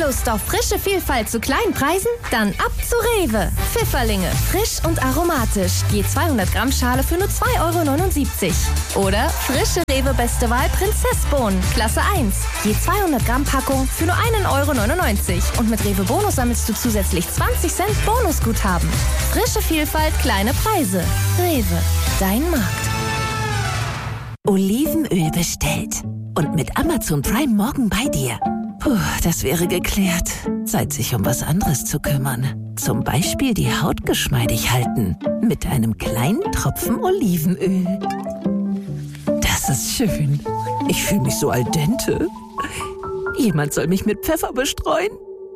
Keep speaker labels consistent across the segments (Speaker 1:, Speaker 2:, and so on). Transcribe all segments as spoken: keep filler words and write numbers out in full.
Speaker 1: Lust auf frische Vielfalt zu kleinen Preisen? Dann ab zu Rewe. Pfifferlinge, frisch und aromatisch. Je zweihundert Gramm Schale für nur zwei Euro neunundsiebzig. Oder frische Rewe Beste Wahl Prinzessbohnen, Klasse eins. Je zweihundert Gramm Packung für nur einen Euro neunundneunzig. Und mit Rewe Bonus sammelst du zusätzlich zwanzig Cent Bonusguthaben. Frische Vielfalt, kleine Preise. Rewe, dein Markt.
Speaker 2: Olivenöl bestellt. Und mit Amazon Prime morgen bei dir. Puh, das wäre geklärt. Zeit, sich um was anderes zu kümmern. Zum Beispiel die Haut geschmeidig halten. Mit einem kleinen Tropfen Olivenöl. Das ist schön. Ich fühle mich so al dente. Jemand soll mich mit Pfeffer bestreuen.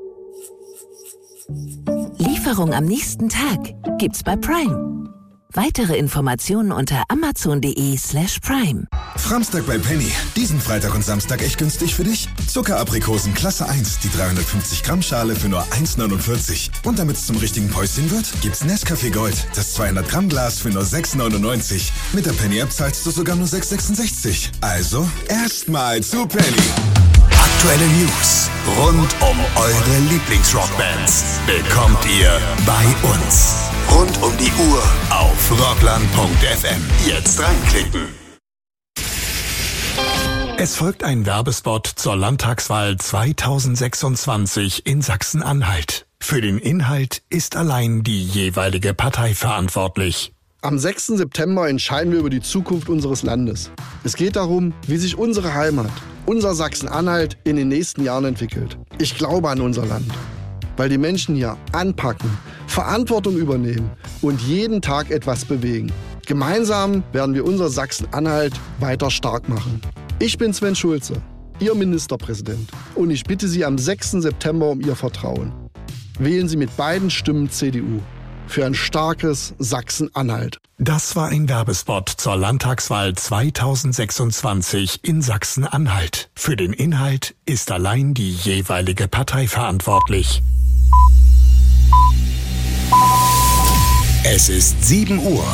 Speaker 2: Lieferung am nächsten Tag gibt's bei Prime. Weitere Informationen unter amazon.de slash prime.
Speaker 3: Framstag bei Penny. Diesen Freitag und Samstag echt günstig für dich. Zuckeraprikosen Klasse eins, die dreihundertfünfzig Gramm Schale für nur eins neunundvierzig. Und damit es zum richtigen Päuschen wird, gibt's Nescafé Gold, das zweihundert Gramm Glas für nur sechs neunundneunzig. Mit der Penny-App zahlst du sogar nur sechs sechsundsechzig. Also, erstmal zu Penny.
Speaker 4: Aktuelle News rund um eure Lieblingsrockbands bekommt ihr bei uns. Rund um die Uhr auf rockland punkt f m. Jetzt reinklicken. Es folgt ein Werbespot zur Landtagswahl zweitausendsechsundzwanzig in Sachsen-Anhalt. Für den Inhalt ist allein die jeweilige Partei verantwortlich.
Speaker 5: Am sechsten September entscheiden wir über die Zukunft unseres Landes. Es geht darum, wie sich unsere Heimat, unser Sachsen-Anhalt, in den nächsten Jahren entwickelt. Ich glaube an unser Land, weil die Menschen hier anpacken, Verantwortung übernehmen und jeden Tag etwas bewegen. Gemeinsam werden wir unser Sachsen-Anhalt weiter stark machen. Ich bin Sven Schulze, Ihr Ministerpräsident, und ich bitte Sie am sechsten September um Ihr Vertrauen. Wählen Sie mit beiden Stimmen C D U. Für ein starkes Sachsen-Anhalt.
Speaker 4: Das war ein Werbespot zur Landtagswahl zweitausendsechsundzwanzig in Sachsen-Anhalt. Für den Inhalt ist allein die jeweilige Partei verantwortlich. Es ist sieben Uhr.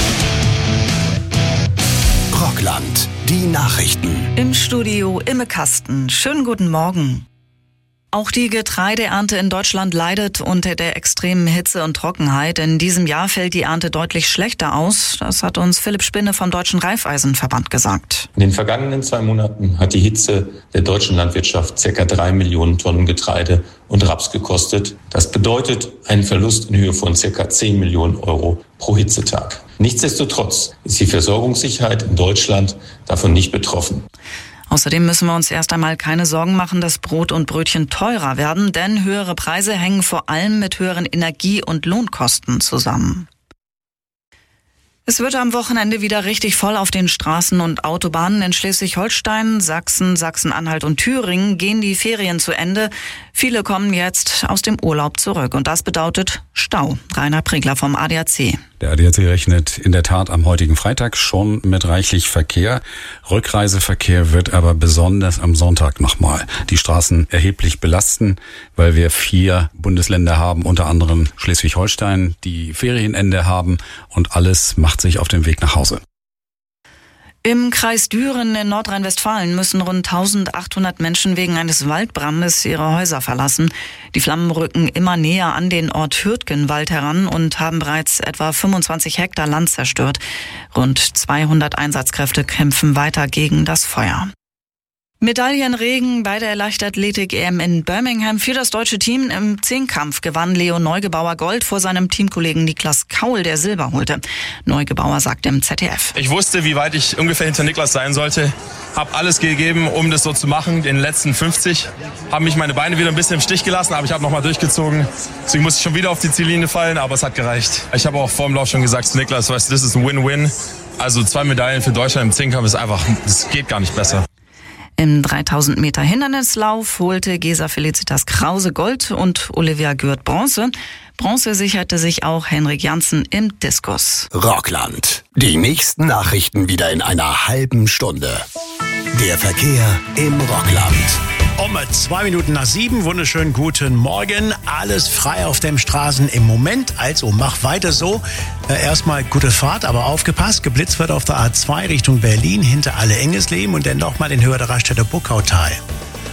Speaker 4: Rockland, die Nachrichten.
Speaker 6: Im Studio Imme Kasten. Schönen guten Morgen. Auch die Getreideernte in Deutschland leidet unter der extremen Hitze und Trockenheit. In diesem Jahr fällt die Ernte deutlich schlechter aus. Das hat uns Philipp Spinne vom Deutschen Reifeisenverband gesagt.
Speaker 7: In den vergangenen zwei Monaten hat die Hitze der deutschen Landwirtschaft ca. drei Millionen Tonnen Getreide und Raps gekostet. Das bedeutet einen Verlust in Höhe von ca. zehn Millionen Euro pro Hitzetag. Nichtsdestotrotz ist die Versorgungssicherheit in Deutschland davon nicht betroffen.
Speaker 6: Außerdem müssen wir uns erst einmal keine Sorgen machen, dass Brot und Brötchen teurer werden, denn höhere Preise hängen vor allem mit höheren Energie- und Lohnkosten zusammen. Es wird am Wochenende wieder richtig voll auf den Straßen und Autobahnen. In Schleswig-Holstein, Sachsen, Sachsen-Anhalt und Thüringen gehen die Ferien zu Ende. Viele kommen jetzt aus dem Urlaub zurück und das bedeutet Stau. Rainer Pregler vom A D A C.
Speaker 8: Der A D A C rechnet in der Tat am heutigen Freitag schon mit reichlich Verkehr. Rückreiseverkehr wird aber besonders am Sonntag nochmal die Straßen erheblich belasten, weil wir vier Bundesländer haben, unter anderem Schleswig-Holstein, die Ferienende haben und alles macht sich auf den Weg nach Hause.
Speaker 6: Im Kreis Düren in Nordrhein-Westfalen müssen rund eintausendachthundert Menschen wegen eines Waldbrandes ihre Häuser verlassen. Die Flammen rücken immer näher an den Ort Hürtgenwald heran und haben bereits etwa fünfundzwanzig Hektar Land zerstört. Rund zweihundert Einsatzkräfte kämpfen weiter gegen das Feuer. Medaillenregen bei der Leichtathletik-E M in Birmingham für das deutsche Team. Im Zehnkampf gewann Leo Neugebauer Gold vor seinem Teamkollegen Niklas Kaul, der Silber holte. Neugebauer sagte im Z D F.
Speaker 9: Ich wusste, wie weit ich ungefähr hinter Niklas sein sollte. Hab alles gegeben, um das so zu machen. Den letzten fünfzig haben mich meine Beine wieder ein bisschen im Stich gelassen, aber ich habe nochmal durchgezogen. Deswegen musste ich schon wieder auf die Ziellinie fallen, aber es hat gereicht. Ich habe auch vor dem Lauf schon gesagt zu Niklas, weißt du, das ist ein Win-Win. Also zwei Medaillen für Deutschland im Zehnkampf ist einfach, das geht gar nicht besser.
Speaker 6: Im dreitausend Meter Hindernislauf holte Gesa Felicitas Krause Gold und Olivia Gürt Bronze. Bronze sicherte sich auch Henrik Janssen im Diskus.
Speaker 4: Rockland. Die nächsten Nachrichten wieder in einer halben Stunde. Der Verkehr im Rockland.
Speaker 10: Um zwei Minuten nach sieben, wunderschönen guten Morgen. Alles frei auf den Straßen im Moment, also mach weiter so. Äh, erstmal gute Fahrt, aber aufgepasst. Geblitzt wird auf der A zwei Richtung Berlin hinter Alle Engesleben und dann nochmal in Höhe der Raststätte Buckautal.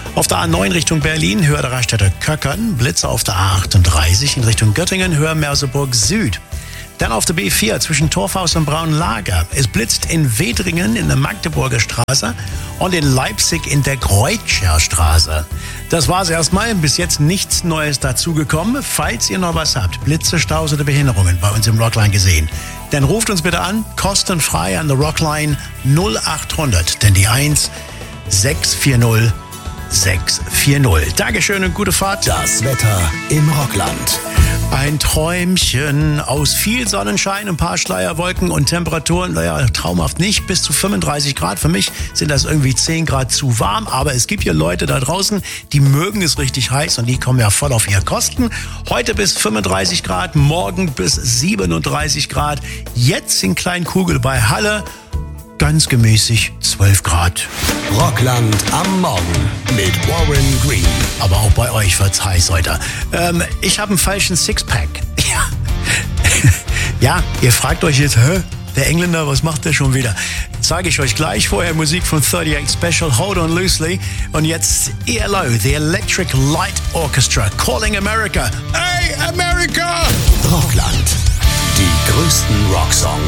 Speaker 10: Auf der A neun Richtung Berlin, Höhe der Raststätte Köckern, Blitzer auf der A achtunddreißig in Richtung Göttingen, Höhe Merseburg Süd. Dann auf der B vier zwischen Torfhaus und Braunlager. Es blitzt in Wedringen in der Magdeburger Straße und in Leipzig in der Kreuzscher Straße. Das war's erstmal. Bis jetzt nichts Neues dazugekommen. Falls ihr noch was habt, Blitze, Staus oder Behinderungen bei uns im Rockline gesehen, dann ruft uns bitte an, kostenfrei an der Rockline null achthundert, denn die eins sechs vier null sechs vier null. Dankeschön und gute Fahrt.
Speaker 4: Das Wetter im Rockland.
Speaker 10: Ein Träumchen aus viel Sonnenschein, ein paar Schleierwolken und Temperaturen, naja, traumhaft nicht, bis zu fünfunddreißig Grad. Für mich sind das irgendwie zehn Grad zu warm, aber es gibt hier Leute da draußen, die mögen es richtig heiß und die kommen ja voll auf ihre Kosten. Heute bis fünfunddreißig Grad, morgen bis siebenunddreißig Grad. Jetzt in Kleinkugel bei Halle ganz gemäßig zwölf Grad.
Speaker 4: Rockland am Morgen mit Warren Green.
Speaker 10: Aber auch bei euch wird's heiß heute. Ähm, ich habe einen falschen Sixpack. Ja. Ja, ihr fragt euch jetzt, hä? Der Engländer, was macht der schon wieder? Sage ich euch gleich. Vorher Musik von thirty-eight Special, Hold On Loosely. Und jetzt E L O, The Electric Light Orchestra, Calling America. Hey, America!
Speaker 4: Rockland. Die größten Rocksongs